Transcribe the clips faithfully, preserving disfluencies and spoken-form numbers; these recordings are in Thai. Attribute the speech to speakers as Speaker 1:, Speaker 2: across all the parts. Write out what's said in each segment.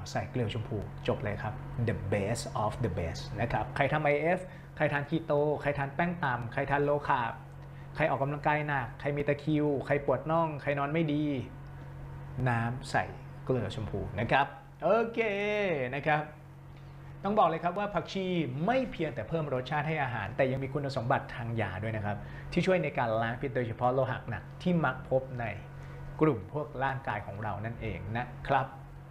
Speaker 1: ใส่เกลือชมพูจบเลยครับ the best of the best นะครับใครทำ ไอ เอฟ ใครทานคีโตใครทานแป้งต่ำใครทานโลคาร์บใครออกกำลังกายหนักใครมีตะคริวใครปวดน่องใครนอนไม่ดีน้ำใส่เกลือชมพูนะครับโอเคนะครับต้องบอกเลยครับว่าผักชีไม่เพียงแต่เพิ่มรสชาติให้อาหารแต่ยังมีคุณสมบัติทางยาด้วยนะครับที่ช่วยในการล้างพิษโดยเฉพาะโลหะหนักที่มักพบในกลุ่มพวกร่างกายของเรานั่นเองนะครับ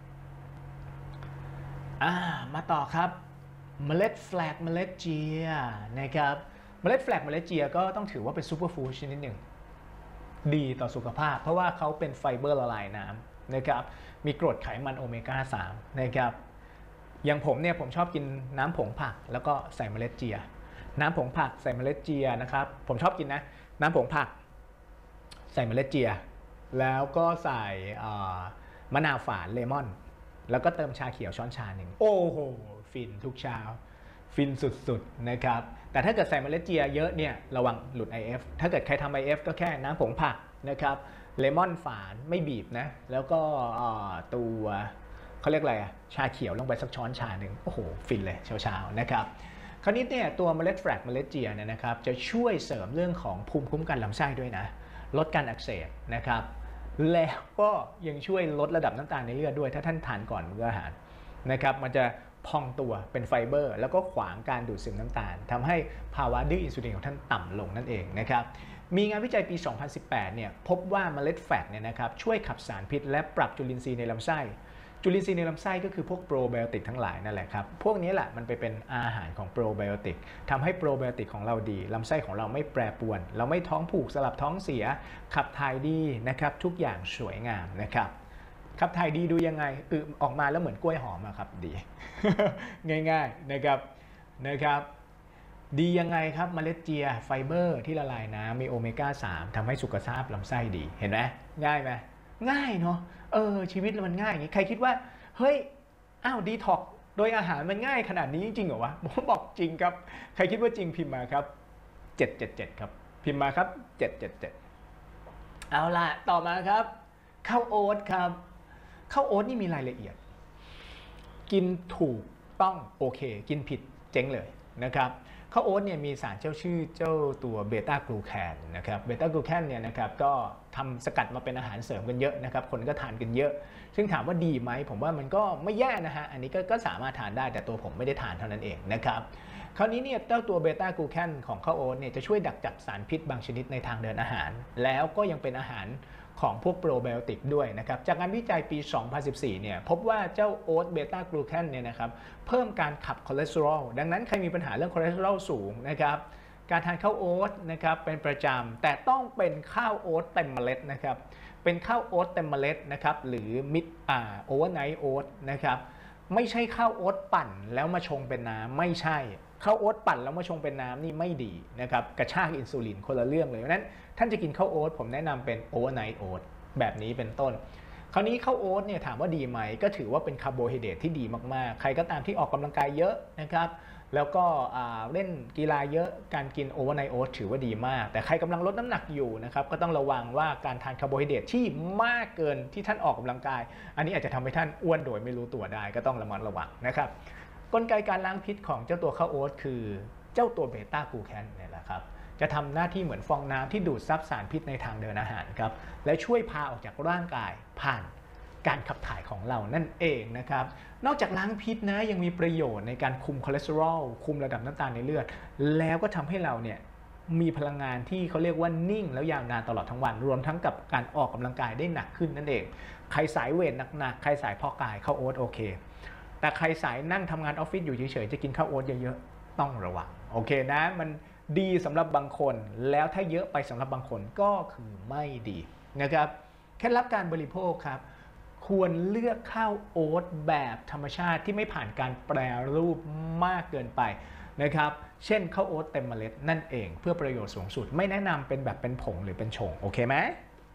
Speaker 1: อ่ามาต่อครับเมล็ดแฟลกเมล็ดเจียนะครับเมล็ดแฟลกเมล็ดเจียก็ต้องถือว่าเป็นซูเปอร์ฟู้ดชนิดหนึ่งดีต่อสุขภาพเพราะว่าเขาเป็นไฟเบอร์ละลายน้ำนะครับมีกรดไขมันโอเมก้าสามนะครับอย่างผมเนี่ยผมชอบกินน้ำผงผักแล้วก็ใส่เมล็ดเจียน้ำผงผักใส่เมล็ดเจียนะครับผมชอบกินนะน้ำผงผักใส่เมล็ดเจียแล้วก็ใส่มะนาวฝานเลมอนแล้วก็เติมชาเขียวช้อนชาหนึ่งโอ้โหฟินทุกเช้าฟินสุดๆนะครับแต่ถ้าเกิดใส่เมล็ดเจียเยอะเนี่ยระวังหลุด ไอ เอฟ ถ้าเกิดใครทำ ไอ เอฟ ก็แค่น้ำผงผักนะครับเลมอนฝานไม่บีบนะแล้วก็ตัวเขาเรียกอะไรอะชาเขียวลงไปสักช้อนชาหนึ่งโอ้โหฟินเลยเช้าๆนะครับคราวนี้เนี่ยตัวเมล็ดแฟลกเมล็ดเจียเนี่ยนะครับจะช่วยเสริมเรื่องของภูมิคุ้มกันลำไส้ด้วยนะลดการอักเสบนะครับแล้วก็ยังช่วยลดระดับน้ำตาลในเลือดด้วยถ้าท่านทานก่อนมื้ออาหารนะครับมันจะพองตัวเป็นไฟเบอร์แล้วก็ขวางการดูดซึมน้ำตาลทำให้ภาวะดื้ออินซูลินของท่านต่ำลงนั่นเองนะครับมีงานวิจัยปี สองพันสิบแปด เนี่ยพบว่าเมล็ดแฟลกเนี่ยนะครับช่วยขับสารพิษและปรับจุลินทรีย์ในลำไส้จุลินทรีย์ในลำไส้ก็คือพวกโปรไบโอติกทั้งหลายนั่นแหละครับพวกนี้แหละมันไปเป็นอาหารของโปรไบโอติกทำให้โปรไบโอติกของเราดีลำไส้ของเราไม่แปรปรวนเราไม่ท้องผูกสลับท้องเสียขับถ่ายดีนะครับทุกอย่างสวยงามนะครับขับถ่ายดีดูยังไงอือออกมาแล้วเหมือนกล้วยหอมอะครับดี ง่ายๆนะครับนะครับดียังไงครับเมล็ดเจียไฟเบอร์ที่ละลายน้ำมีโอเมก้าสามทำให้สุขภาพลำไส้ดีเห็นไหมง่ายไหมง่ายเนาะเออชีวิตมันง่ายอย่างนี้ใครคิดว่าเฮ้ยอ้าวดีท็อกโดยอาหารมันง่ายขนาดนี้จริงเหรอวะผมบอกจริงครับใครคิดว่าจริงพิมพ์มาครับเจ็ดเจ็ดเจ็ดครับพิมพ์มาครับเจ็ดเจ็ดเจ็ดเอาล่ะต่อมาครับข้าวโอ๊ตครับข้าวโอ๊ตนี่มีรายละเอียดกินถูกต้องโอเคกินผิดเจ๊งเลยนะครับข้าวโอ๊ตเนี่ยมีสารเจ้าชื่อเจ้าตัวเบต้ากลูแคนนะครับเบต้ากลูแคนเนี่ยนะครับก็ทำสกัดมาเป็นอาหารเสริมกันเยอะนะครับคนก็ทานกันเยอะซึ่งถามว่าดีไหมผมว่ามันก็ไม่แย่นะฮะอันนี้ก็ก็สามารถทานได้แต่ตัวผมไม่ได้ทานเท่านั้นเองนะครับคราวนี้เนี่ยเจ้าตัวเบต้ากลูแคนของข้าวโอ๊ตเนี่ยจะช่วยดักจับสารพิษบางชนิดในทางเดินอาหารแล้วก็ยังเป็นอาหารของพวกโปรไบโอติกด้วยนะครับจากงานวิจัยปี สองพันสิบสี่ เนี่ยพบว่าเจ้าโอ๊ตเบต้ากลูแคนเนี่ยนะครับเพิ่มการขับคอเลสเตอรอลดังนั้นใครมีปัญหาเรื่องคอเลสเตอรอลสูงนะครับการทานข้าวโอ๊ตนะครับเป็นประจำแต่ต้องเป็นข้าวโอ๊ตเต็มเมล็ดนะครับเป็นข้าวโอ๊ตเต็มเมล็ดนะครับหรือมิดอ่าโอเวอร์ไนท์โอ๊ตนะครับไม่ใช่ข้าวโอ๊ตปั่นแล้วมาชงเป็นน้ำไม่ใช่ข้าวโอ๊ตปั่นแล้วมาชงเป็นน้ำนี่ไม่ดีนะครับกระชากอินซูลินคนละเรื่องเลยเพราะฉะนั้นท่านจะกินข้าวโอ๊ตผมแนะนำเป็นโอเวอร์ไนท์โอ๊ตแบบนี้เป็นต้นคราวนี้ข้าวโอ๊ตเนี่ยถามว่าดีไหมก็ถือว่าเป็นคาร์โบไฮเดรตที่ดีมากๆใครก็ตามที่ออกกำลังกายเยอะนะครับแล้วก็เล่นกีฬาเยอะการกินโอเวอร์ไนท์โอ๊ตถือว่าดีมากแต่ใครกำลังลดน้ำหนักอยู่นะครับก็ต้องระวังว่าการทานคาร์โบไฮเดรตที่มากเกินที่ท่านออกกำลังกายอันนี้อาจจะทำให้ท่านอ้วนโดยไม่รู้ตัวได้ก็ต้องระมัดระวังนะครับกลไกการล้างพิษของเจ้าตัวข้าวโอ๊ตคือเจ้าตัวเบต้ากลูแคนเนี่ยแหละครับจะทำหน้าที่เหมือนฟองน้ำที่ดูดซับสารพิษในทางเดินอาหารครับและช่วยพาออกจากร่างกายผ่านการขับถ่ายของเรานั่นเองนะครับนอกจากล้างพิษนะยังมีประโยชน์ในการคุมคอเลสเตอรอลคุมระดับน้ำตาลในเลือดแล้วก็ทำให้เราเนี่ยมีพลังงานที่เขาเรียกว่านิ่งแล้วยาวนานตลอดทั้งวันรวมทั้งกับการออกกำลังกายได้หนักขึ้นนั่นเองใครสายเวทหนักๆใครสายเพาะกายข้าวโอ๊ตโอเคแต่ใครสายนั่งทำงานออฟฟิศอยู่เฉยๆจะกินข้าวโอ๊ตเยอะๆต้องระวังโอเคนะมันดีสำหรับบางคนแล้วถ้าเยอะไปสำหรับบางคนก็คือไม่ดีนะครับเคล็ดลับการบริโภคครับควรเลือกข้าวโอ๊ตแบบธรรมชาติที่ไม่ผ่านการแปรรูปมากเกินไปนะครับเช่นข้าวโอ๊ตเต็มเมล็ดนั่นเองเพื่อประโยชน์สูงสุดไม่แนะนำเป็นแบบเป็นผงหรือเป็นชงโอเคไหม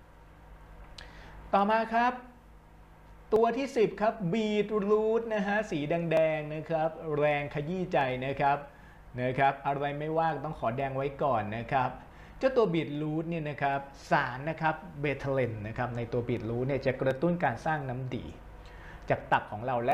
Speaker 1: ต่อมาครับตัวที่สิบครับบีทรูทนะฮะสีแดงๆนะครับแรงขยี้ใจนะครับนะครับอะไรไม่ว่าต้องขอแดงไว้ก่อนนะครับเจ้าตัวบีทรูทเนี่ยนะครับสารนะครับเบทาเลนนะครับในตัวบีทรูทเนี่ยจะกระตุ้นการสร้างน้ำดีจากตับของเราและ